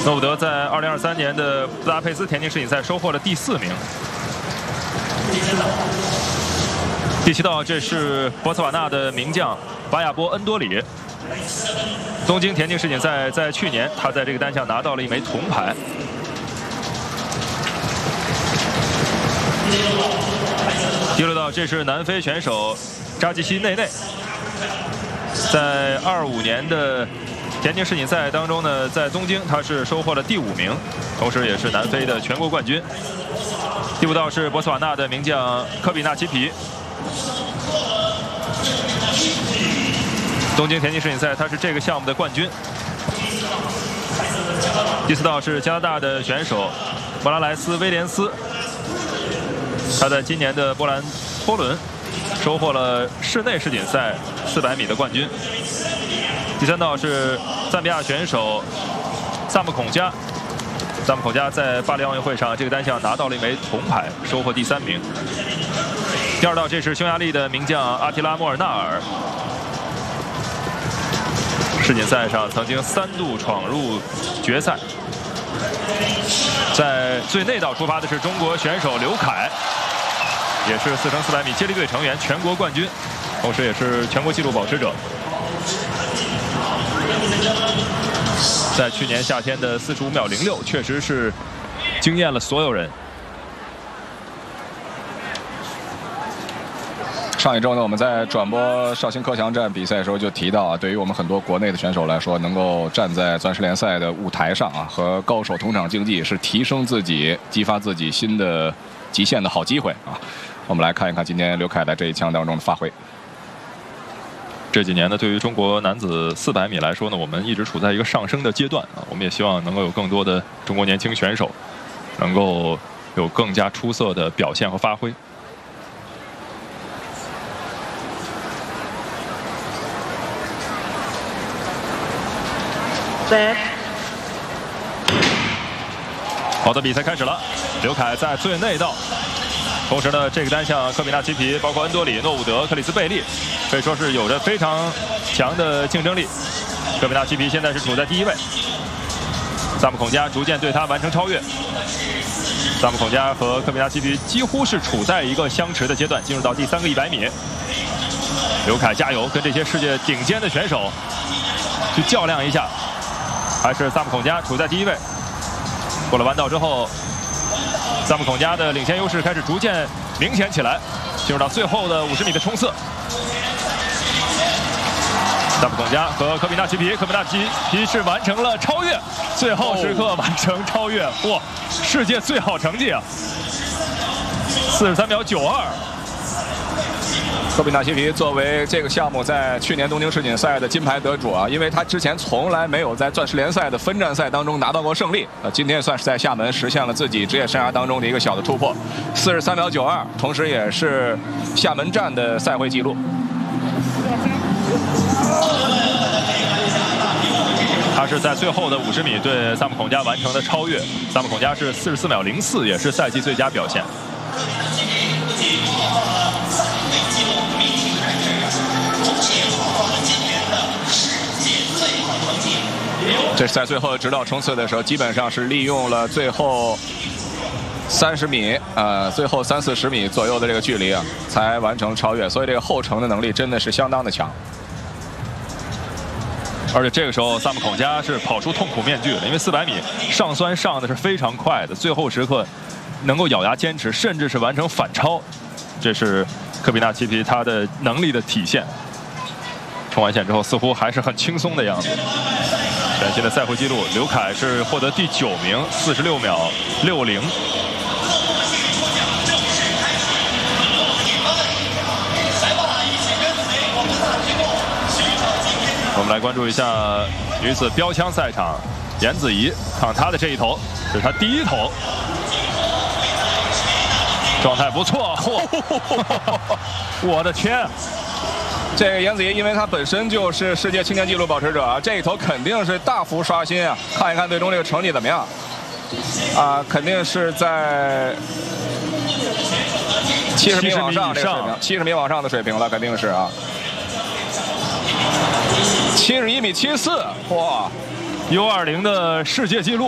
诺伍德在2023年的布达佩斯田径世锦赛收获了第4名。第7道，这是博茨瓦纳的名将巴亚波恩多里。东京田径世锦赛在去年，他在这个单项拿到了1枚铜牌。第6道，这是南非选手扎基西内内，在25年的田径世锦赛当中呢，在东京他是收获了第5名，同时也是南非的全国冠军。第5道是博茨瓦纳的名将科比纳奇皮，东京田径世锦赛他是这个项目的冠军。第4道是加拿大的选手莫拉莱斯威廉斯，他在今年的波伦收获了室内世锦赛400米的冠军。第3道是赞比亚选手萨姆孔加，萨姆孔加在巴黎奥运会上这个单项拿到了1枚铜牌，收获第3名。第2道，这是匈牙利的名将阿提拉莫尔纳尔，世锦赛上曾经3度闯入决赛。在最内道出发的是中国选手刘凯，也是4x400米接力队成员，全国冠军，同时也是全国纪录保持者。在去年夏天的45秒06，确实是惊艳了所有人。 上一周呢，我们在转播绍兴克强站比赛的时候就提到啊，对于我们很多国内的选手来说，能够站在钻石联赛的舞台上啊，和高手同场竞技，是提升自己、激发自己新的极限的好机会啊。我们来看一看今天刘凯在这一枪当中的发挥。 这几年呢，对于中国男子400米来说呢，我们一直处在一个上升的阶段啊。我们也希望能够有更多的中国年轻选手，能够有更加出色的表现和发挥。好的，比赛开始了。刘凯在最内道，同时呢，这个单项科比纳奇皮，包括恩多里、诺伍德、克里斯贝利，可以说是有着非常强的竞争力。科比纳奇皮现在是处在第1位，萨姆孔加逐渐对他完成超越。萨姆孔加和科比纳奇皮几乎是处在一个相持的阶段，进入到第3个100米。刘凯加油，跟这些世界顶尖的选手去较量一下。还是萨姆孔加处在第1位。过了弯道之后，萨姆孔加的领先优势开始逐渐明显起来，进入到最后的50米的冲刺。萨姆孔加和科比纳奇皮，科比纳奇皮是完成了超越，最后时刻完成超越，哇，世界最好成绩啊！43秒92。 科比纳奇皮作为这个项目在去年东京世锦赛的金牌得主啊，因为他之前从来没有在钻石联赛的分站赛当中拿到过胜利，今天算是在厦门实现了自己职业生涯当中的一个小的突破，43秒92，同时也是厦门站的赛会纪录。 他是在最后的50米对萨姆孔加完成的超越，萨姆孔加是44秒04，也是赛季最佳表现。 这是在最后直道冲刺的时候，基本上是利用了最后30米，最后30-40米左右的这个距离啊，才完成超越。所以这个后程的能力真的是相当的强。 而且这个时候，萨姆孔加是跑出痛苦面具了，因为400米上酸上的是非常快的，最后时刻能够咬牙坚持，甚至是完成反超，这是科比纳奇皮他的能力的体现。冲完线之后，似乎还是很轻松的样子。全新的赛会纪录，刘凯是获得第9名，46秒60。我们来关注一下女子标枪赛场，颜子怡看她的这一投，这是她第1投，状态不错。我的天！ 这个颜子怡，因为他本身就是世界青年纪录保持者啊，这一头肯定是大幅刷新啊！看一看最终这个成绩怎么样啊？肯定是在70米往上这个水平，70米往上的水平了，肯定是啊。71.74米，哇！ U20的世界纪录。